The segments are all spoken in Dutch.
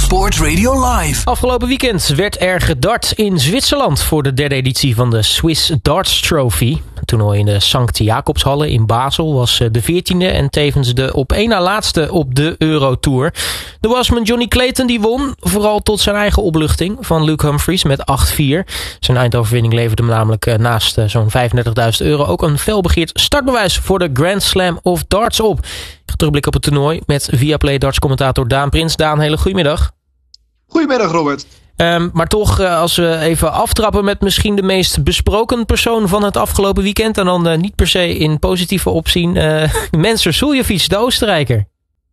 Sport Radio Live. Afgelopen weekend werd er gedart in Zwitserland voor de derde editie van de Swiss Darts Trophy. Het toernooi in de Sankt Jacobshalle in Basel was de 14e en tevens de op één na laatste op de Eurotour. De Wasman Johnny Clayton die won, vooral tot zijn eigen opluchting van Luke Humphries met 8-4. Zijn eindoverwinning leverde hem namelijk naast zo'n €35.000 ook een felbegeerd startbewijs voor de Grand Slam of Darts op. Ik ga terugblikken op het toernooi met Viaplay Darts commentator Daan Prins. Daan, hele goedemiddag. Goedemiddag, Robert. Maar toch, als we even aftrappen met misschien de meest besproken persoon van het afgelopen weekend. En dan niet per se in positieve opzien. Mensur Suljovic, de Oostenrijker.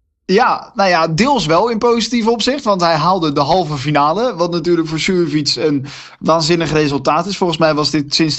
Ja, nou ja, deels wel in positief opzicht. Want hij haalde de halve finale. Wat natuurlijk voor Suljovic een waanzinnig resultaat is. Volgens mij was dit sinds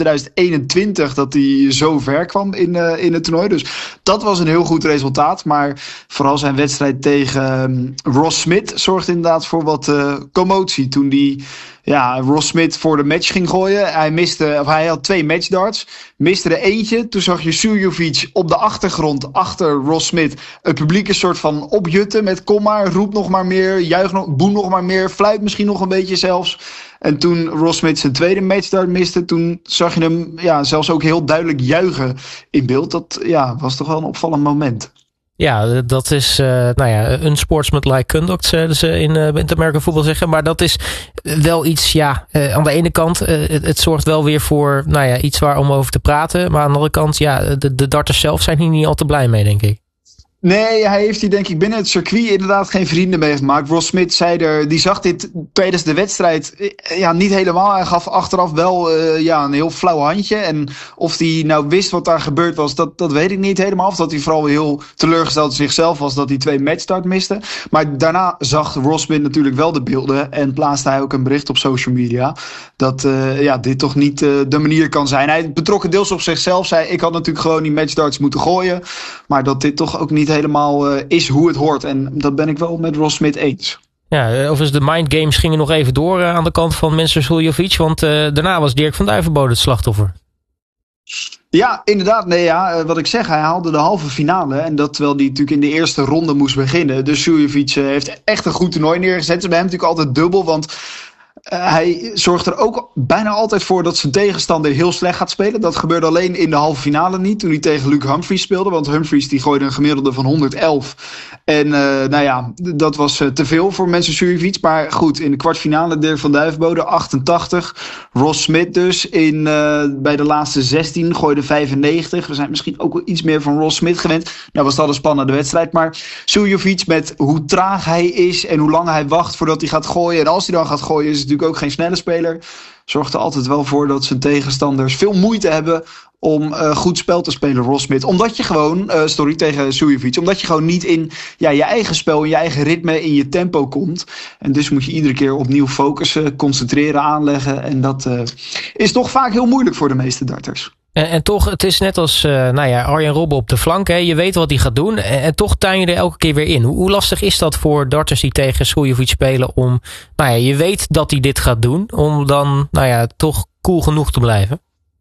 2021 dat hij zo ver kwam in het toernooi. Dus dat was een heel goed resultaat. Maar vooral zijn wedstrijd tegen Ross Smith zorgde inderdaad voor wat commotie. Toen die Ross Smith voor de match ging gooien. Hij had 2 matchdarts. Miste er eentje. Toen zag je Suljovic op de achtergrond achter Ross Smith het publiek een soort van opjutten met kom maar, roep nog maar meer, juich nog, boem nog maar meer, fluit misschien nog een beetje zelfs. En toen Ross Smith zijn tweede matchdart miste, toen zag je hem zelfs ook heel duidelijk juichen in beeld. Dat was toch wel een opvallend moment. Ja, dat is unsportsmanlike conduct, zullen ze in het American voetbal zeggen. Maar dat is wel iets, aan de ene kant, het zorgt wel weer voor iets waar om over te praten. Maar aan de andere kant, de darters zelf zijn hier niet al te blij mee, denk ik. Nee, hij heeft hier denk ik binnen het circuit inderdaad geen vrienden mee gemaakt. Ross Smith die zag dit tijdens de wedstrijd niet helemaal. Hij gaf achteraf wel een heel flauw handje. En of hij nou wist wat daar gebeurd was, dat weet ik niet helemaal. Of dat hij vooral heel teleurgesteld in zichzelf was dat hij 2 matchstart miste. Maar daarna zag Ross Smith natuurlijk wel de beelden. En plaatste hij ook een bericht op social media. Dat dit toch niet de manier kan zijn. Hij betrok het deels op zichzelf. Zei ik had natuurlijk gewoon die matchdarts moeten gooien. Maar dat dit toch ook niet helemaal is hoe het hoort. En dat ben ik wel met Ross Smith eens. Ja, overigens de mindgames gingen nog even door aan de kant van Mensur Suljovic. Want daarna was Dirk van Duivenbode het slachtoffer. Ja, inderdaad. Wat ik zeg, hij haalde de halve finale. En dat terwijl hij natuurlijk in de eerste ronde moest beginnen. Dus Suljovic heeft echt een goed toernooi neergezet. Ze bij hem natuurlijk altijd dubbel, want hij zorgt er ook bijna altijd voor dat zijn tegenstander heel slecht gaat spelen. Dat gebeurde alleen in de halve finale niet, toen hij tegen Luke Humphries speelde. Want Humphries die gooide een gemiddelde van 111. En dat was te veel voor Mensur Suljovic. Maar goed, in de kwartfinale Dirk van Duivenbode 88. Ross Smith dus bij de laatste 16 gooide 95. We zijn misschien ook wel iets meer van Ross Smith gewend. Nou was dat een spannende wedstrijd. Maar Suljovic met hoe traag hij is en hoe lang hij wacht voordat hij gaat gooien. En als hij dan gaat gooien is het natuurlijk ook geen snelle speler. Zorgt er altijd wel voor dat zijn tegenstanders veel moeite hebben om goed spel te spelen, Ross Smith. Omdat je gewoon, tegen Suljovic, omdat je gewoon niet in je eigen spel, in je eigen ritme, in je tempo komt. En dus moet je iedere keer opnieuw focussen, concentreren, aanleggen. En dat is toch vaak heel moeilijk voor de meeste darters. En toch, het is net als Arjen Robben op de flank. Hè? Je weet wat hij gaat doen. En toch tuin je er elke keer weer in. Hoe lastig is dat voor darters die tegen Suljovic spelen om, je weet dat hij dit gaat doen, om dan, toch cool genoeg te blijven?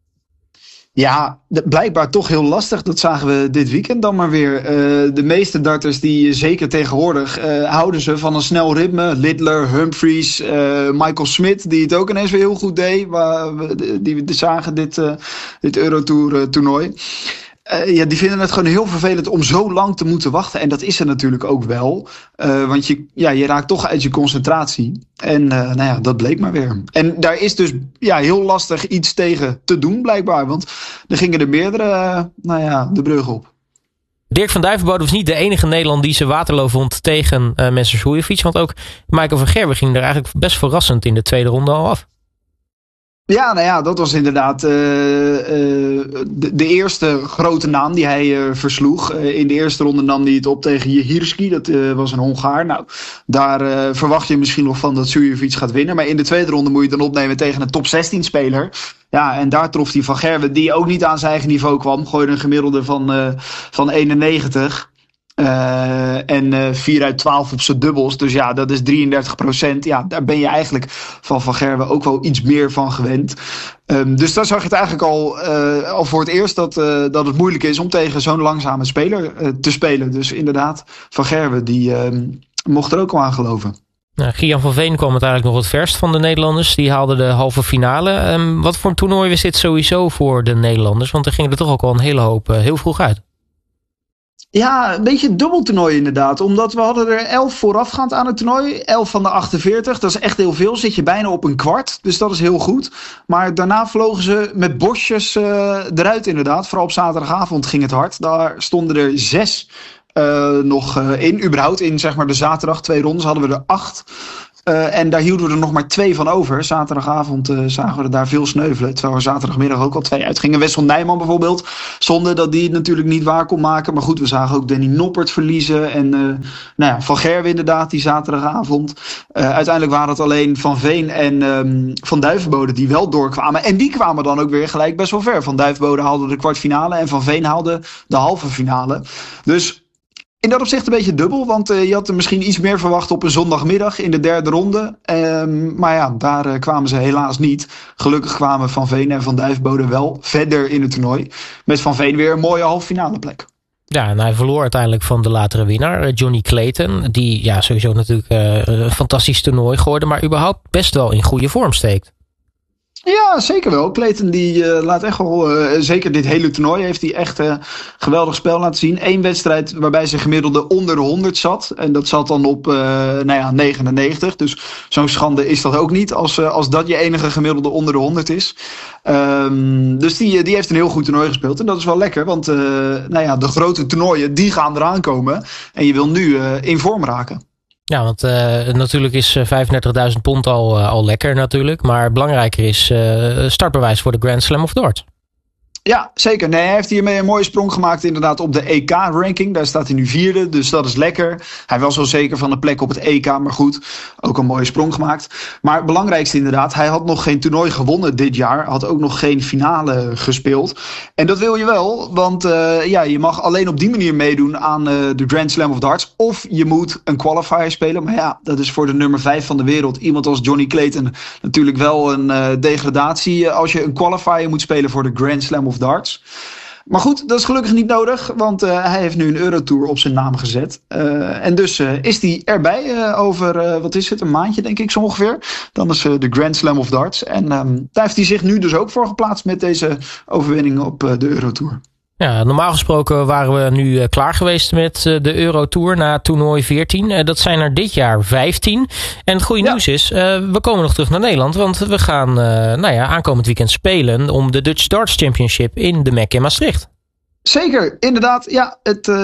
Ja, blijkbaar toch heel lastig. Dat zagen we dit weekend dan maar weer. De meeste darters die zeker tegenwoordig houden ze van een snel ritme. Littler, Humphries, Michael Smith die het ook ineens weer heel goed deed. Die we zagen dit Eurotour toernooi. Die vinden het gewoon heel vervelend om zo lang te moeten wachten. En dat is er natuurlijk ook wel. Want je raakt toch uit je concentratie. En dat bleek maar weer. En daar is dus heel lastig iets tegen te doen blijkbaar. Want er gingen er meerdere de brug op. Dirk van Duivenbode was niet de enige Nederlander die zijn Waterloo vond tegen Mensur Suljovic. Want ook Michael van Gerwen ging er eigenlijk best verrassend in de tweede ronde al af. Ja, dat was inderdaad de eerste grote naam die hij versloeg. In de eerste ronde nam hij het op tegen Jehirski. Dat was een Hongaar. Nou, daar verwacht je misschien nog van dat Suljovic gaat winnen. Maar in de tweede ronde moet je het dan opnemen tegen een top 16 speler. Ja, en daar trof hij Van Gerwen, die ook niet aan zijn eigen niveau kwam. Gooide een gemiddelde van 91. En 4 uit 12 op zijn dubbels. Dus ja, dat is 33%. Ja, daar ben je eigenlijk van Gerwen ook wel iets meer van gewend. Dus daar zag je het eigenlijk al voor het eerst dat het moeilijk is om tegen zo'n langzame speler te spelen. Dus inderdaad, Van Gerwen die mocht er ook wel aan geloven. Nou, Gian van Veen kwam het eigenlijk nog het verst van de Nederlanders. Die haalden de halve finale. Wat voor een toernooi was dit sowieso voor de Nederlanders? Want er gingen er toch ook al een hele hoop heel vroeg uit. Ja, een beetje een dubbeltoernooi inderdaad. Omdat we hadden er 11 voorafgaand aan het toernooi. 11 van de 48. Dat is echt heel veel. Zit je bijna op een kwart. Dus dat is heel goed. Maar daarna vlogen ze met borstjes eruit inderdaad. Vooral op zaterdagavond ging het hard. Daar stonden er 6 nog in. Überhaupt in zeg maar de zaterdag 2 rondes hadden we er 8. En daar hielden we er nog maar 2 van over. Zaterdagavond zagen we er daar veel sneuvelen. Terwijl er zaterdagmiddag ook al 2 uitgingen. Wessel Nijman bijvoorbeeld. Zonde dat die het natuurlijk niet waar kon maken. Maar goed, we zagen ook Danny Noppert verliezen. En Van Gerwen inderdaad die zaterdagavond. Uiteindelijk waren het alleen Van Veen en Van Duivenbode die wel doorkwamen. En die kwamen dan ook weer gelijk best wel ver. Van Duivenbode haalde de kwartfinale. En Van Veen haalde de halve finale. Dus in dat opzicht een beetje dubbel, want je had er misschien iets meer verwacht op een zondagmiddag in de derde ronde. Maar ja, daar kwamen ze helaas niet. Gelukkig kwamen Van Veen en Van Duivenbode wel verder in het toernooi. Met Van Veen weer een mooie halve finale plek. Ja, en hij verloor uiteindelijk van de latere winnaar, Johnny Clayton. Die sowieso natuurlijk een fantastisch toernooi gooide, maar überhaupt best wel in goede vorm steekt. Ja, zeker wel. Clayton die laat echt wel, zeker dit hele toernooi heeft hij echt geweldig spel laten zien. 1 wedstrijd waarbij zijn gemiddelde onder de 100 zat. En dat zat dan op 99. Dus zo'n schande is dat ook niet als dat je enige gemiddelde onder de 100 is. Dus die heeft een heel goed toernooi gespeeld. En dat is wel lekker, want de grote toernooien die gaan eraan komen. En je wil nu in vorm raken. Ja, want natuurlijk is 35.000 pond al lekker natuurlijk. Maar belangrijker is startbewijs voor de Grand Slam of Darts. Ja, zeker. Nee, hij heeft hiermee een mooie sprong gemaakt inderdaad op de EK-ranking. Daar staat hij nu 4e, dus dat is lekker. Hij was wel zeker van een plek op het EK, maar goed, ook een mooie sprong gemaakt. Maar het belangrijkste inderdaad, hij had nog geen toernooi gewonnen dit jaar. Had ook nog geen finale gespeeld. En dat wil je wel, want je mag alleen op die manier meedoen aan de Grand Slam of Darts. Of je moet een qualifier spelen. Maar ja, dat is voor de nummer 5 van de wereld. Iemand als Johnny Clayton natuurlijk wel een degradatie als je een qualifier moet spelen voor de Grand Slam of Darts. Maar goed, dat is gelukkig niet nodig, want hij heeft nu een Eurotour op zijn naam gezet. En dus is hij erbij over, een maandje denk ik zo ongeveer. Dan is de Grand Slam of Darts. En daar heeft hij zich nu dus ook voor geplaatst met deze overwinning op de Eurotour. Ja, normaal gesproken waren we nu klaar geweest met de Eurotour na toernooi 14. Dat zijn er dit jaar 15. En het goede nieuws is, we komen nog terug naar Nederland. Want we gaan aankomend weekend spelen om de Dutch Darts Championship in de MEC in Maastricht. Zeker, inderdaad. Ja,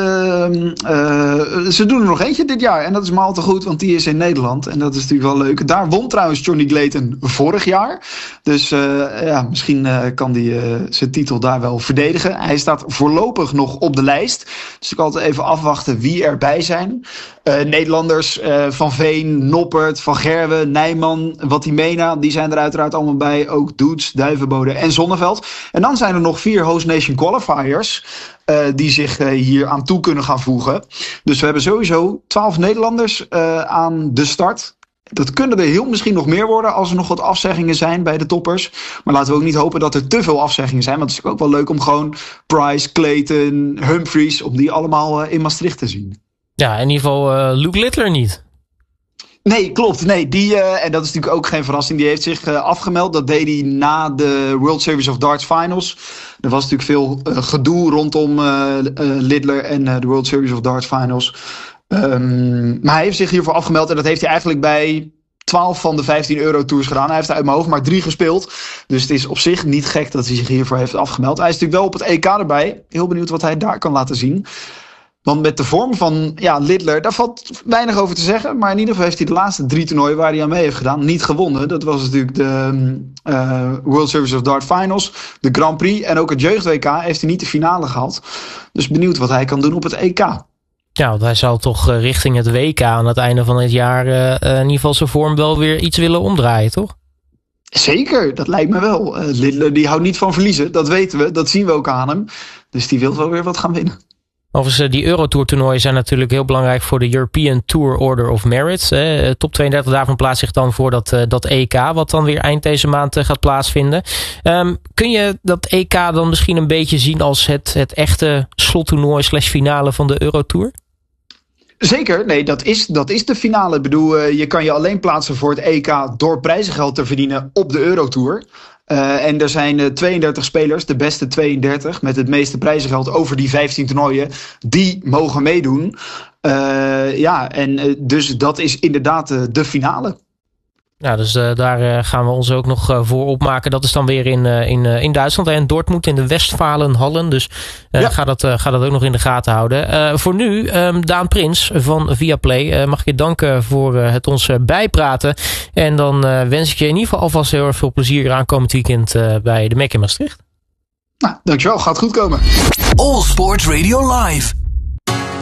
ze doen er nog eentje dit jaar. En dat is maar al te goed, want die is in Nederland. En dat is natuurlijk wel leuk. Daar won trouwens Johnny Clayton vorig jaar. Dus misschien kan hij zijn titel daar wel verdedigen. Hij staat voorlopig nog op de lijst. Dus ik kan altijd even afwachten wie erbij zijn. Nederlanders, Van Veen, Noppert, Van Gerwen, Nijman, Watimena. Die zijn er uiteraard allemaal bij. Ook Doets, Duivenbode en Zonneveld. En dan zijn er nog 4 Host Nation qualifiers. Die zich hier aan toe kunnen gaan voegen. Dus we hebben sowieso 12 Nederlanders aan de start. Dat kunnen er heel misschien nog meer worden als er nog wat afzeggingen zijn bij de toppers. Maar laten we ook niet hopen dat er te veel afzeggingen zijn. Want het is ook wel leuk om gewoon Price, Clayton, Humphries, om die allemaal in Maastricht te zien. Ja, in ieder geval Luke Littler niet. Nee, klopt. Nee, en dat is natuurlijk ook geen verrassing. Die heeft zich afgemeld. Dat deed hij na de World Series of Darts Finals. Er was natuurlijk veel gedoe rondom Littler en de World Series of Darts Finals. Maar hij heeft zich hiervoor afgemeld. En dat heeft hij eigenlijk bij 12 van de 15 Eurotours gedaan. Hij heeft er uit mijn hoofd maar 3 gespeeld. Dus het is op zich niet gek dat hij zich hiervoor heeft afgemeld. Hij is natuurlijk wel op het EK erbij. Heel benieuwd wat hij daar kan laten zien. Want met de vorm van Littler, daar valt weinig over te zeggen. Maar in ieder geval heeft hij de laatste 3 toernooien waar hij aan mee heeft gedaan niet gewonnen. Dat was natuurlijk de World Series of Darts Finals, de Grand Prix en ook het jeugd-WK heeft hij niet de finale gehad. Dus benieuwd wat hij kan doen op het EK. Ja, want hij zal toch richting het WK aan het einde van het jaar in ieder geval zijn vorm wel weer iets willen omdraaien, toch? Zeker, dat lijkt me wel. Littler die houdt niet van verliezen, dat weten we, dat zien we ook aan hem. Dus die wil wel weer wat gaan winnen. Overigens, die Eurotour toernooien zijn natuurlijk heel belangrijk voor de European Tour Order of Merit. Top 32 daarvan plaatst zich dan voor dat EK, wat dan weer eind deze maand gaat plaatsvinden. Kun je dat EK dan misschien een beetje zien als het echte slottoernooi / finale van de Eurotour? Zeker, nee, dat is de finale. Ik bedoel, je kan je alleen plaatsen voor het EK door prijzengeld te verdienen op de Eurotour. En er zijn 32 spelers, de beste 32, met het meeste prijzengeld over die 15 toernooien, die mogen meedoen. Dus dat is inderdaad de finale. Ja, dus daar gaan we ons ook nog voor opmaken. Dat is dan weer in Duitsland en Dortmund in de Westfalenhallen. Dus ga dat ook nog in de gaten houden. Voor nu, Daan Prins van Viaplay, mag ik je danken voor het ons bijpraten. En dan wens ik je in ieder geval alvast heel erg veel plezier aankomend weekend bij de MEC in Maastricht. Nou, dankjewel. Gaat goed komen. All Sport Radio Live.